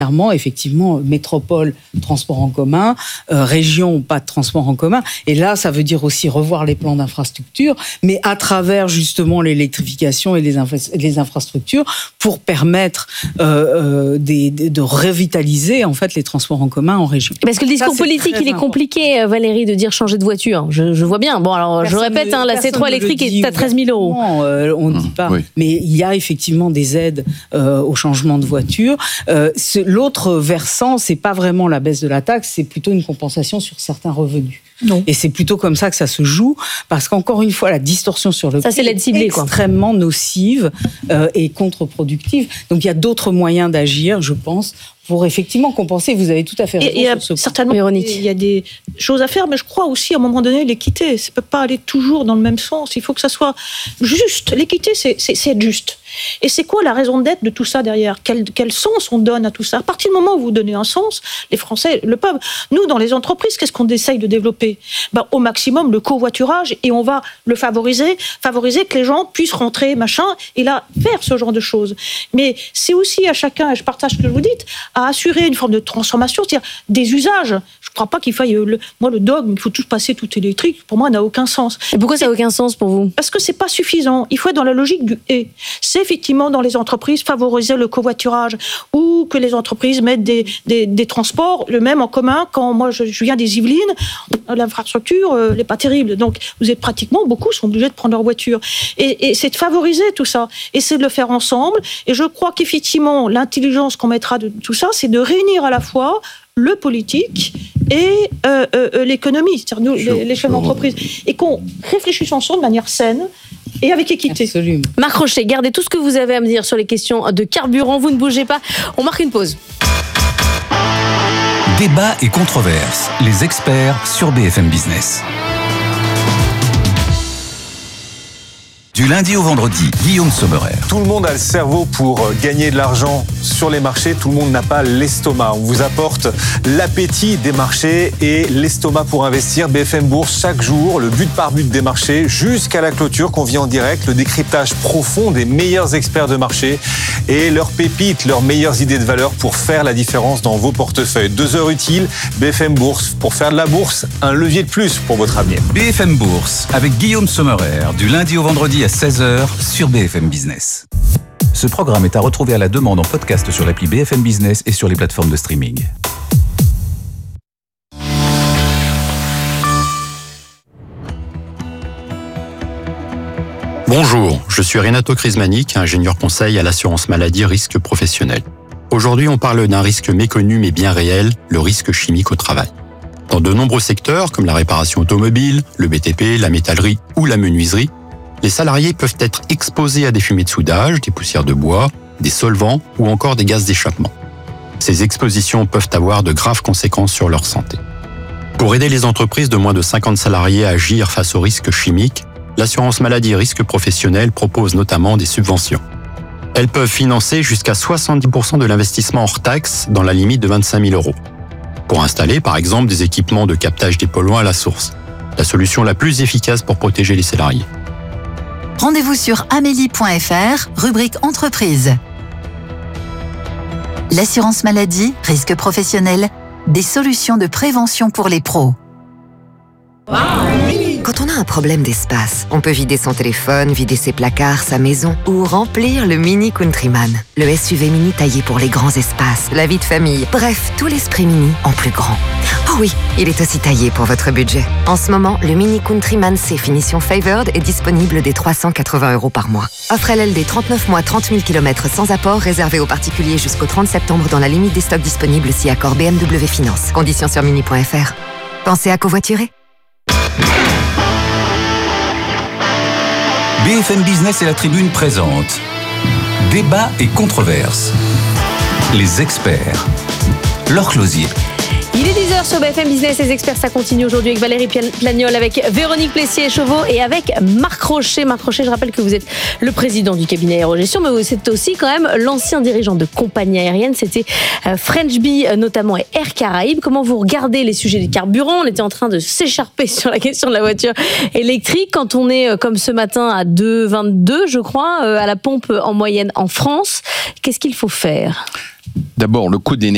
Clairement, effectivement, métropole, transport en commun, région, pas de transport en commun. Et là, ça veut dire aussi revoir les plans d'infrastructure, mais à travers justement l'électrification et les infrastructures pour permettre de revitaliser en fait les transports en commun en région. Parce que le discours politique, il est compliqué, Valérie, de dire changer de voiture. Je vois bien. Bon, alors je répète, la C3 électrique est à 13 000 €. On ne dit pas. Oui. Mais il y a effectivement des aides au changement de voiture. L'autre versant, c'est pas vraiment la baisse de la taxe, c'est plutôt une compensation sur certains revenus. Non. Et c'est plutôt comme ça que ça se joue, parce qu'encore une fois, la distorsion sur le prix c'est l'aide ciblée, extrêmement nocive et contre-productive. Donc il y a d'autres moyens d'agir, je pense, pour effectivement compenser. Vous avez tout à fait raison. Certainement, il y a des choses à faire, mais je crois aussi, à un moment donné, l'équité, ça ne peut pas aller toujours dans le même sens. Il faut que ça soit juste. L'équité, c'est être juste. Et c'est quoi la raison d'être de tout ça derrière ? Quel sens on donne à tout ça ? À partir du moment où vous donnez un sens, les Français le peuvent. Nous, dans les entreprises, qu'est-ce qu'on essaye de développer ? Au maximum, le covoiturage, et on va le favoriser que les gens puissent rentrer, et là, faire ce genre de choses. Mais c'est aussi à chacun, et je partage ce que vous dites, à assurer une forme de transformation, c'est-à-dire des usages. Je ne crois pas qu'il faille... le dogme, il faut tout passer tout électrique, pour moi, n'a aucun sens. Et pourquoi ça n'a aucun sens pour vous ? Parce que ce n'est pas suffisant. Il faut être dans la logique du « et ». C'est effectivement dans les entreprises favoriser le covoiturage, ou que les entreprises mettent des transports, le même en commun. Quand moi, je viens des Yvelines, l'infrastructure n'est pas terrible. Donc, beaucoup sont obligés de prendre leur voiture. Et c'est de favoriser tout ça. Et c'est de le faire ensemble. Et je crois qu'effectivement, l'intelligence qu'on mettra de tout ça, c'est de réunir à la fois le politique et l'économie, c'est-à-dire nous, les chefs d'entreprise, et qu'on réfléchisse ensemble de manière saine et avec équité. Absolument. Marc Rochet, gardez tout ce que vous avez à me dire sur les questions de carburant. Vous ne bougez pas. On marque une pause. Débat et controverse. Les experts sur BFM Business. Du lundi au vendredi, Guillaume Sommerer. Tout le monde a le cerveau pour gagner de l'argent sur les marchés. Tout le monde n'a pas l'estomac. On vous apporte l'appétit des marchés et l'estomac pour investir. BFM Bourse, chaque jour, le but par but des marchés jusqu'à la clôture qu'on vit en direct. Le décryptage profond des meilleurs experts de marché et leurs pépites, leurs meilleures idées de valeur pour faire la différence dans vos portefeuilles. 2 heures utiles, BFM Bourse. Pour faire de la bourse, un levier de plus pour votre avenir. BFM Bourse avec Guillaume Sommerer. Du lundi au vendredi à 16h sur BFM Business. Ce programme est à retrouver à la demande en podcast sur l'appli BFM Business et sur les plateformes de streaming. Bonjour, je suis Renato Crismanic, ingénieur conseil à l'assurance maladie risque professionnel. Aujourd'hui, on parle d'un risque méconnu mais bien réel, le risque chimique au travail. Dans de nombreux secteurs, comme la réparation automobile, le BTP, la métallerie ou la menuiserie, les salariés peuvent être exposés à des fumées de soudage, des poussières de bois, des solvants ou encore des gaz d'échappement. Ces expositions peuvent avoir de graves conséquences sur leur santé. Pour aider les entreprises de moins de 50 salariés à agir face aux risques chimiques, l'assurance maladie risque professionnel propose notamment des subventions. Elles peuvent financer jusqu'à 70% de l'investissement hors taxe dans la limite de 25 000 €. Pour installer, par exemple, des équipements de captage des polluants à la source. La solution la plus efficace pour protéger les salariés. Rendez-vous sur amélie.fr, rubrique entreprise. L'assurance maladie, risque professionnel, des solutions de prévention pour les pros. Quand on a un problème d'espace, on peut vider son téléphone, vider ses placards, sa maison ou remplir le Mini Countryman. Le SUV mini taillé pour les grands espaces, la vie de famille, bref, tout l'esprit mini en plus grand. Oh oui, il est aussi taillé pour votre budget. En ce moment, le Mini Countryman C finition Favored est disponible dès 380 € par mois. Offre LLD 39 mois, 30 000 km sans apport, réservé aux particuliers jusqu'au 30 septembre dans la limite des stocks disponibles si accord BMW Finance. Conditions sur mini.fr. Pensez à covoiturer. BFM Business et la Tribune présentent Débat et controverse. Les experts. Laure Closier. Il est 10h sur BFM Business, les experts, ça continue aujourd'hui avec Valérie Plagnol, avec Véronique Plessier-Chauveau et avec Marc Rochet. Marc Rochet, je rappelle que vous êtes le président du cabinet Aérogestion, mais vous êtes aussi quand même l'ancien dirigeant de compagnie aérienne. C'était French Bee notamment et Air Caraïbes. Comment vous regardez les sujets des carburants ? On était en train de s'écharper sur la question de la voiture électrique. Quand on est comme ce matin à 2,22, je crois, à la pompe en moyenne en France, qu'est-ce qu'il faut faire ? D'abord, le coût de l'énergie